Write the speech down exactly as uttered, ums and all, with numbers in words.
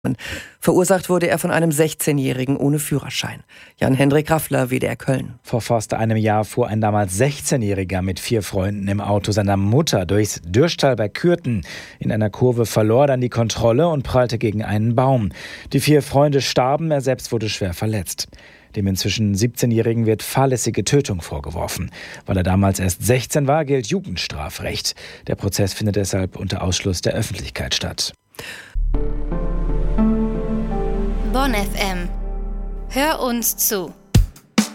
Verursacht wurde er von einem sechzehnjährigen ohne Führerschein. Jan-Hendrik Raffler, W D R Köln. Vor fast einem Jahr fuhr ein damals sechzehnjähriger mit vier Freunden im Auto seiner Mutter durchs Dürschtal bei Kürten. In einer Kurve verlor er dann die Kontrolle und prallte gegen einen Baum. Die vier Freunde starben, er selbst wurde schwer verletzt. Dem inzwischen siebzehnjährigen wird fahrlässige Tötung vorgeworfen. Weil er damals erst sechzehn war, gilt Jugendstrafrecht. Der Prozess findet deshalb unter Ausschluss der Öffentlichkeit statt. Bonn F M. Hör uns zu.